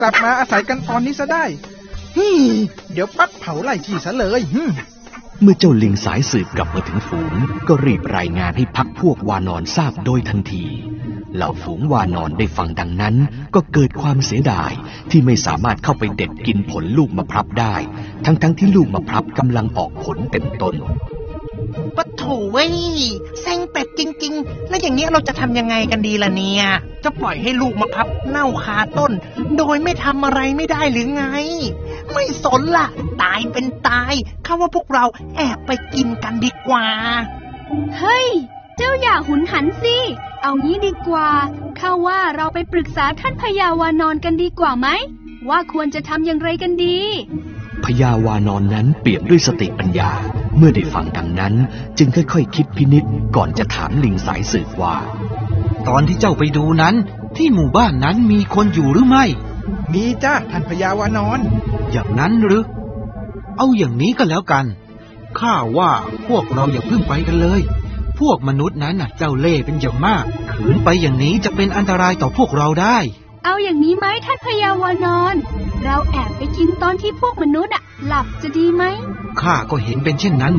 กลับมาอาศัยกันตอนนี้ซะได้เดี๋ยวปักเผาไล่ที่ซะเลยเมื่อเจ้าลิงสายสืบกลับมาถึงฝูงก็รีบรายงานให้พรรคพวกวานอนทราบโดยทันทีเหล่าฝูงวานอนได้ฟังดังนั้นก็เกิดความเสียดายที่ไม่สามารถเข้าไปเด็ดกินผลลูกมะพร้าวได้ทั้งที่ลูกมะพร้าวกำลังออกผลเต็มต้นปะโถเว้ยแซงเป็ดจริงๆแล้วอย่างนี้เราจะทำยังไงกันดีล่ะเนี่ยจะปล่อยให้ลูกมะพร้าวเน่าคาต้นโดยไม่ทำอะไรไม่ได้หรือไงไม่สนล่ะตายเป็นตายข้าว่าพวกเราแอบไปกินกันดีกว่าเฮ้ยเจ้าอย่าหุนหันสิเอางี้ดีกว่าข้าว่าเราไปปรึกษาท่านพญาวานอนกันดีกว่าไหมว่าควรจะทำอย่างไรกันดีพญาวานอนนั้นเปี่ยมด้วยสติปัญญาเมื่อได้ฟังดังนั้นจึงค่อยๆคิดพินิจก่อนจะถามลิงสายสืบว่าตอนที่เจ้าไปดูนั้นที่หมู่บ้านนั้นมีคนอยู่หรือไม่มีจ้าท่านพญาวานอนอย่างนั้นหรือเอาอย่างนี้ก็แล้วกันข้าว่าพวกเราอย่าเพิ่งไปกันเลยพวกมนุษย์นั้นเจ้าเล่ห์เป็นอย่างมากขืนไปอย่างนี้จะเป็นอันตรายต่อพวกเราได้เอาอย่างนี้ไหมท่านพญาวานอนเราแอบไปกินตอนที่พวกมนุษย์หลับจะดีไหมข้าก็เห็นเป็นเช่นนั้น